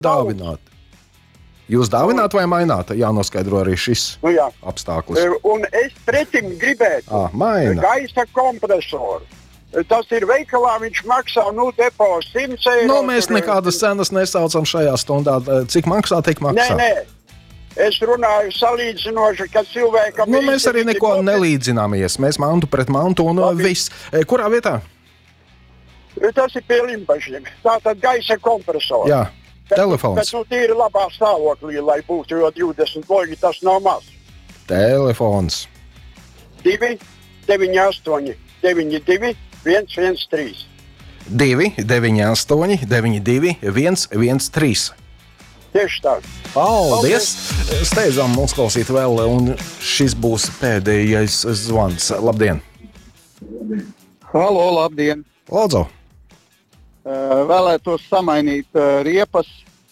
Dāvināt. Jūs dāvināt vai maināt? Jānoskaidro arī šis apstākļus. Un es pretim gribētu maina. Gaisa kompresoru. Tas ir veikalā, viņš maksā, depo 100 eiro. Mēs nekādas cenas nesaucam šajā stundā. Cik maksā, tik maksā. Nē. Es runāju salīdzinoši, ka cilvēkam... Mēs arī neko nelīdzināmies. Mēs mantu pret mantu un viss. Kurā vietā? Tas ir pie Limbažiem. Tātad gaisa kompresors. Jā, telefons. Bet tīri labā stāvoklī, lai būtu, jo 20 logi tas nav maz. Telefons. 2, 9, 8, 9, 2, 1, 1, 3. 2, 9, 8, 9, 2, 1, 1, 3. Tieši tā. Paldies! Steidzam mums klausīt vēl, un šis būs pēdējais zvans. Labdien! Halo, labdien! Lūdzu! Vēlētos samainīt riepas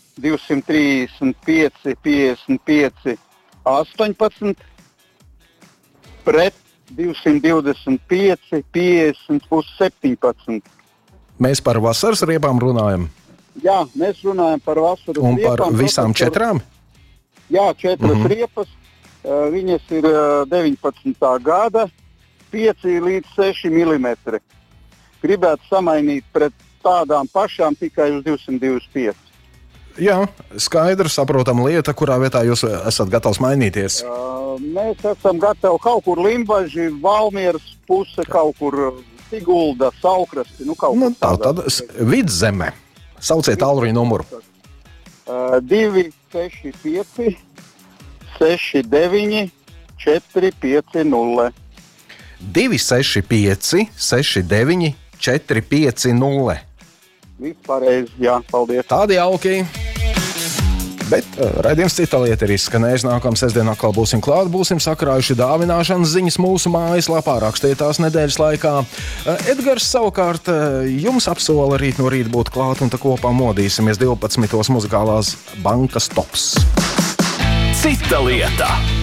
235, 55, 18 pret 225, 50 plus 17. Mēs par vasaras riepām runājam? Jā, mēs runājam par vasaras riepām. Un par visām 4? Jā, 4 riepas. Viņas ir 19. gada, 5 līdz 6 mm. Gribētu samainīt pret tādām pašām tikai uz 225. Jā, skaidrs, saprotama lieta, kurā vietā jūs esat gatavs mainīties. Mēs esam gatavi kaut kur Limbaži, Valmieras puse, kaut kur Sigulda, Saukrasti. Tad Vidzeme. Sauciet tālruņa numuru. 2, 6, 5, 6, 9, 4, 5, 0. 2, 6, 5, 6, 9, 4, 5, 0. Viss pareizi, jā, paldies. Tādi jauki. Bet raidījums Cita lieta ir izskanējis. Nākamā sestdienā atkal būsim klāt. Būsim sakrājuši dāvināšanas ziņas mūsu mājaslapā. Rakstiet tās nedēļas laikā. Edgars savukārt jums apsola rīt no rīta būt klāt un tā kopā modīsimies 12. muzikālās bankas tops. Cita lieta.